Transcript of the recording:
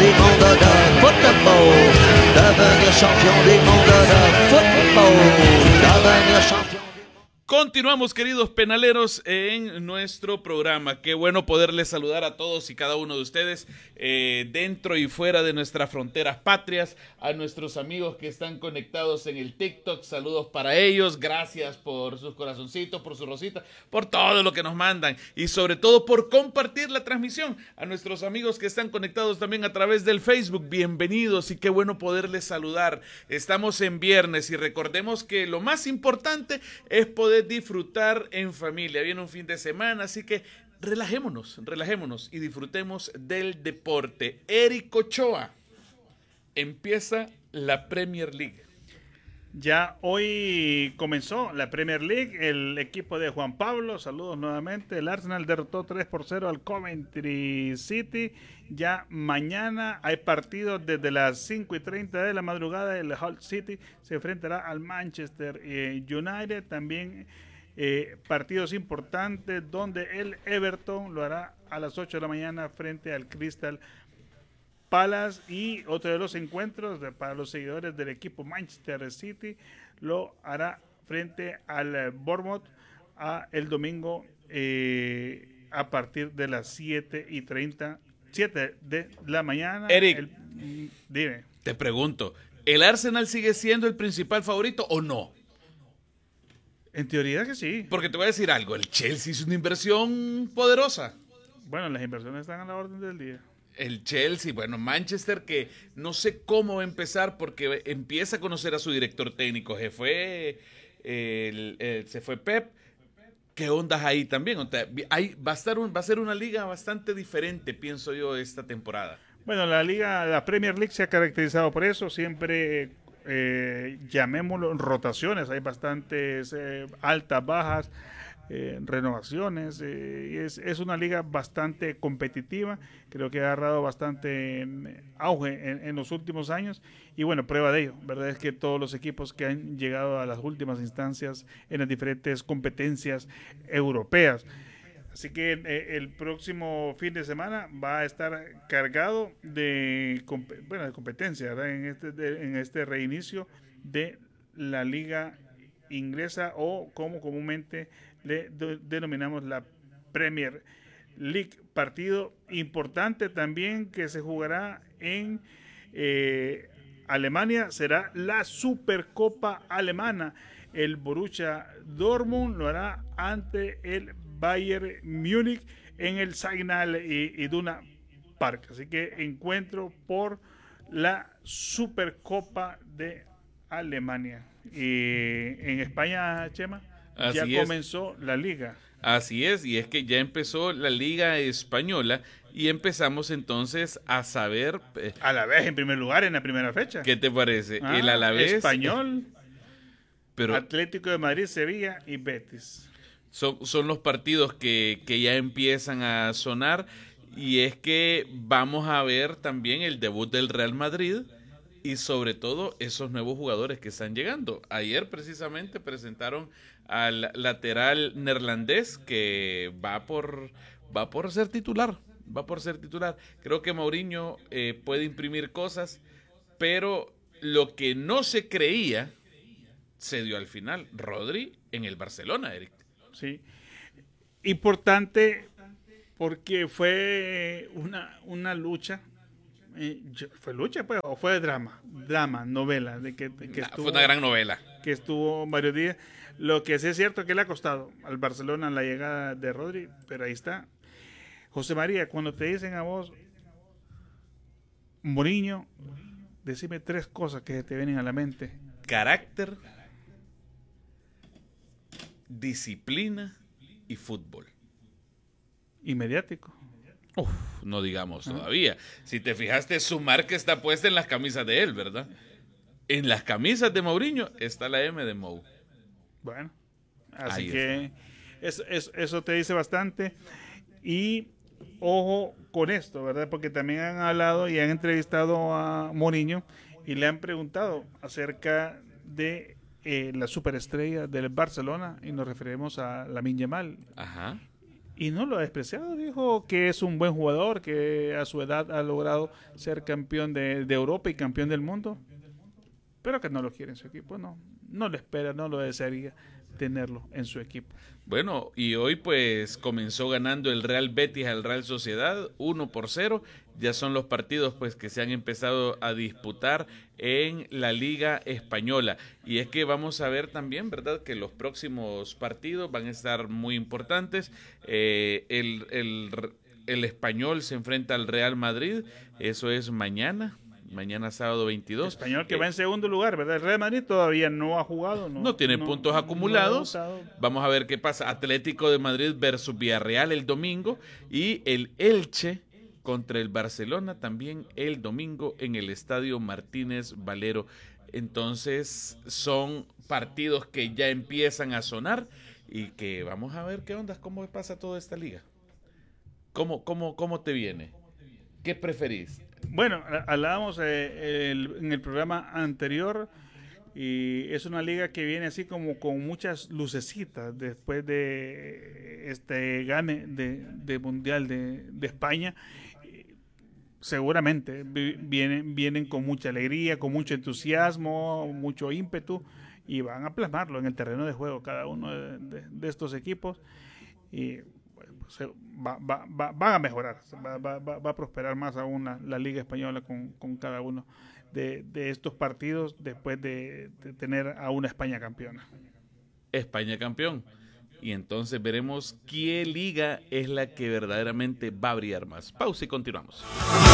du monde de football. Devenir champion du monde de football. Devenir champion. Continuamos, queridos penaleros, en nuestro programa. Qué bueno poderles saludar a todos y cada uno de ustedes dentro y fuera de nuestras fronteras patrias. A nuestros amigos que están conectados en el TikTok, saludos para ellos. Gracias por sus corazoncitos, por sus rositas, por todo lo que nos mandan y sobre todo por compartir la transmisión. A nuestros amigos que están conectados también a través del Facebook, bienvenidos y qué bueno poderles saludar. Estamos en viernes y recordemos que lo más importante es poder disfrutar en familia. Viene un fin de semana, así que relajémonos y disfrutemos del deporte. Eric Ochoa, empieza la Premier League. Ya hoy comenzó la Premier League, el equipo de Juan Pablo, saludos nuevamente, el Arsenal derrotó 3-0 al Coventry City. Ya mañana hay partidos desde las 5:30 de la madrugada. El Hull City se enfrentará al Manchester United. También partidos importantes donde el Everton lo hará a las 8 de la mañana frente al Crystal Palace, y otro de los encuentros para los seguidores del equipo Manchester City lo hará frente al Bournemouth el domingo a partir de las 7 de la mañana. Eric, dime. Te pregunto, ¿el Arsenal sigue siendo el principal favorito o no? En teoría que sí. Porque te voy a decir algo, el Chelsea es una inversión poderosa. Bueno, las inversiones están a la orden del día. El Chelsea, bueno, Manchester, que no sé cómo va a empezar porque empieza a conocer a su director técnico. Se fue Pep. ¿Qué ondas ahí también? O sea, va a ser una liga bastante diferente, pienso yo, esta temporada. Bueno, la Premier League se ha caracterizado por eso, siempre llamémoslo rotaciones, hay bastantes altas, bajas, renovaciones, y es una liga bastante competitiva, creo que ha agarrado bastante auge en los últimos años, y bueno, prueba de ello, verdad es que todos los equipos que han llegado a las últimas instancias en las diferentes competencias europeas. Así que el próximo fin de semana va a estar cargado de competencia, ¿verdad? En este reinicio de la liga inglesa, o como comúnmente le denominamos la Premier League. Partido importante también que se jugará en Alemania será la Supercopa Alemana. El Borussia Dortmund lo hará ante el Bayern Múnich en el Signal Iduna Park. Así que encuentro por la Supercopa de Alemania. En España, Chema, ya comenzó la liga. Así es, y es que ya empezó la Liga Española y empezamos entonces a saber... Alavés en primer lugar en la primera fecha. ¿Qué te parece? El Alavés... Español, Atlético de Madrid, Sevilla y Betis. Son los partidos que ya empiezan a sonar, y es que vamos a ver también el debut del Real Madrid y sobre todo esos nuevos jugadores que están llegando. Ayer precisamente presentaron al lateral neerlandés que va por ser titular. Creo que Mourinho puede imprimir cosas, pero lo que no se creía se dio al final. Rodri en el Barcelona, Eric. Sí, importante porque fue una lucha. ¿Fue lucha, pues, o fue drama, novela? Fue una gran novela. Que estuvo varios días. Lo que sí es cierto que le ha costado al Barcelona la llegada de Rodri, pero ahí está. José María, cuando te dicen a vos, Mourinho, decime 3 cosas que te vienen a la mente. Carácter, disciplina y fútbol. Y mediático. No digamos todavía. Si te fijaste, su marca está puesta en las camisas de él, ¿verdad? En las camisas de Mourinho está la M de Mou. Bueno, así que eso te dice bastante. Y ojo con esto, ¿verdad? Porque también han hablado y han entrevistado a Mourinho y le han preguntado acerca de la superestrella del Barcelona, y nos referimos a Lamine Yamal. Ajá. Y no lo ha despreciado, dijo que es un buen jugador, que a su edad ha logrado ser campeón de Europa y campeón del mundo, pero que no lo quiere en su equipo, no lo espera, no lo desearía tenerlo en su equipo. Bueno, y hoy pues comenzó ganando el Real Betis al Real Sociedad 1-0. Ya son los partidos pues que se han empezado a disputar en la Liga Española. Y es que vamos a ver también, ¿verdad?, que los próximos partidos van a estar muy importantes. El Español se enfrenta al Real Madrid, eso es mañana sábado 22. Español que va en segundo lugar, ¿verdad? El Real Madrid todavía no ha jugado. No tiene puntos acumulados. Vamos a ver qué pasa. Atlético de Madrid versus Villarreal el domingo y el Elche contra el Barcelona también el domingo en el Estadio Martínez Valero. Entonces son partidos que ya empiezan a sonar y que vamos a ver qué onda, cómo pasa toda esta liga. ¿Cómo te viene? ¿Qué preferís? Bueno, hablábamos en el programa anterior y es una liga que viene así como con muchas lucecitas después de este gane de Mundial de España. Seguramente vienen con mucha alegría, con mucho entusiasmo, mucho ímpetu y van a plasmarlo en el terreno de juego cada uno de estos equipos y van a mejorar, va a prosperar más aún la Liga Española con cada uno de estos partidos después de tener a una España campeona. España campeón. Y entonces veremos qué liga es la que verdaderamente va a brillar más. Pausa y continuamos.